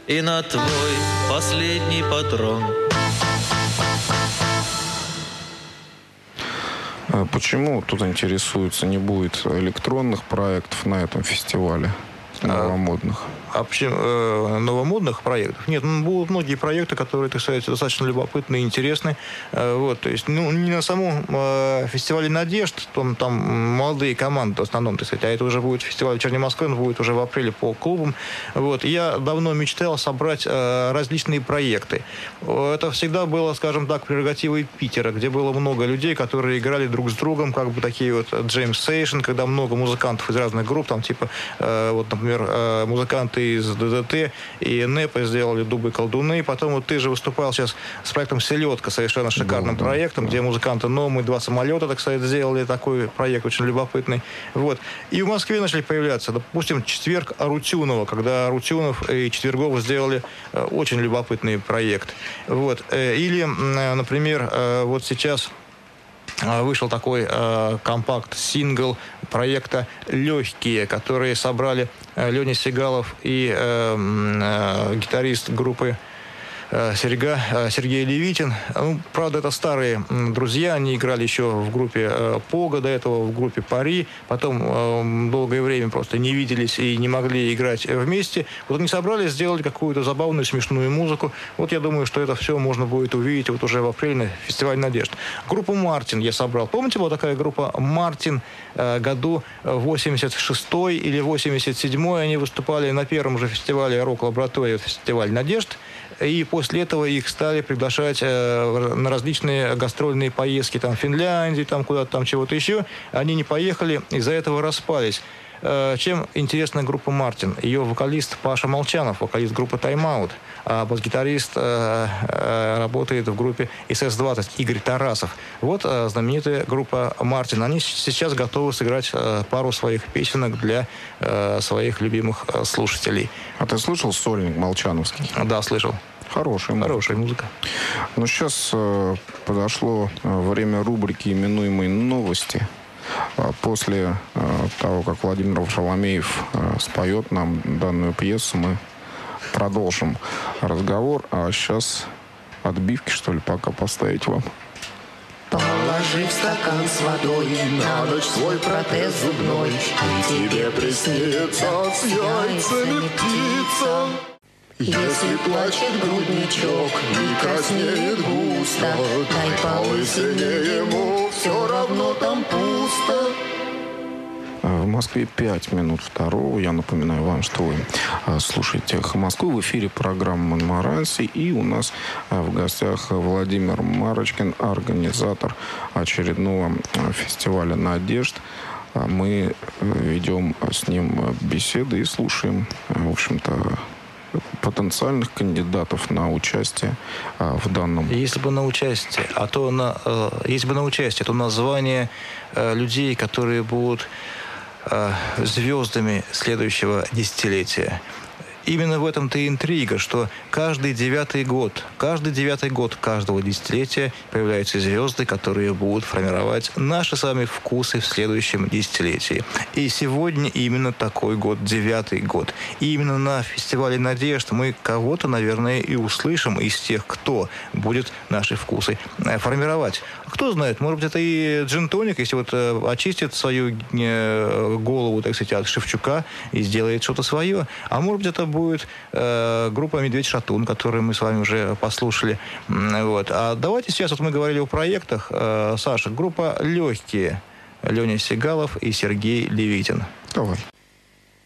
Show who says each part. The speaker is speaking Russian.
Speaker 1: и на твой последний патрон.
Speaker 2: Почему тут интересуются, не будет электронных проектов на этом фестивале? Новомодных.
Speaker 3: А почему новомодных проектов? Нет, будут многие проекты, которые, так сказать, достаточно любопытные и интересные. Вот, то есть, не на самом фестивале «Надежд», там молодые команды в основном, так сказать, а это уже будет фестиваль «Вечерней Москвы», он будет уже в апреле по клубам. Вот, я давно мечтал собрать различные проекты. Это всегда было, скажем так, прерогативой Питера, где было много людей, которые играли друг с другом, как бы такие вот джейм сейшн, когда много музыкантов из разных групп, там типа, вот, например, музыканты из ДДТ и НЭПа сделали «Дубы колдуны». Потом вот ты же выступал сейчас с проектом «Селедка», совершенно шикарным проектом, где музыканты «Номы», «Два самолета», так сказать, сделали такой проект очень любопытный. Вот. И в Москве начали появляться, допустим, «Четверг» Арутюнова, когда Арутюнов и Четвергов сделали очень любопытный проект. Вот. Или, например, вот сейчас вышел такой компакт-сингл проекта «Легкие», которые собрали Леня Сигалов и гитарист группы Сергей Левитин. Ну, правда, это старые друзья. Они играли еще в группе «Пога», до этого в группе «Пари». Потом долгое время просто не виделись и не могли играть вместе. Вот они собрались, сделали какую-то забавную, смешную музыку. Вот я думаю, что это все можно будет увидеть вот уже в апреле на фестивале «Надежд». Группу «Мартин» я собрал. Помните, была такая группа «Мартин» году 86-й или 87-й? Они выступали на первом же фестивале «Рок-лаборатория», фестиваль «Надежд». И после этого их стали приглашать на различные гастрольные поездки, там, в Финляндии, там, куда-то там, чего-то еще. Они не поехали, из-за этого распались. Чем интересна группа «Мартин»? Ее вокалист Паша Молчанов, вокалист группы «Тайм-аут», а бас-гитарист работает в группе СС-20 Игорь Тарасов. Вот знаменитая группа «Мартин». Они сейчас готовы сыграть пару своих песенок для своих любимых слушателей.
Speaker 2: А ты слышал сольник молчановский?
Speaker 3: Да, слышал.
Speaker 2: Хорошая музыка. Ну, сейчас подошло время рубрики, именуемой «Новости». После того, как Владимир Варфоломеев споет нам данную пьесу, мы продолжим разговор. А сейчас отбивки, что ли, пока поставить вам.
Speaker 4: Положи в стакан с водой на ночь свой протез зубной, и тебе приснится с яйцами птица. Если плачет грудничок и краснеет густо, дай полысине ему, все равно там пусто.
Speaker 2: В Москве 5 минут второго. Я напоминаю вам, что вы слушаете «Эхо Москвы». В эфире программа «Монмаранси». И у нас в гостях Владимир Марочкин, организатор очередного фестиваля «Надежд». Мы ведем с ним беседы и слушаем, в общем-то, потенциальных кандидатов на участие в данном.
Speaker 3: Если бы на участие, то название людей, которые будут звездами следующего десятилетия. Именно в этом-то и интрига, что каждый девятый год каждого десятилетия появляются звезды, которые будут формировать наши с вами вкусы в следующем десятилетии. И сегодня именно такой год, 9-й год. И именно на фестивале «Надежд» мы кого-то, наверное, и услышим из тех, кто будет наши вкусы формировать. Кто знает, может быть, это и джин-тоник, если вот очистит свою голову, так сказать, от Шевчука и сделает что-то свое. А может быть, это будет группа «Медведь-Шатун», которую мы с вами уже послушали. Вот. А давайте сейчас, вот мы говорили о проектах. Саша, группа «Легкие». Леня Сигалов и Сергей Левитин.
Speaker 2: Давай.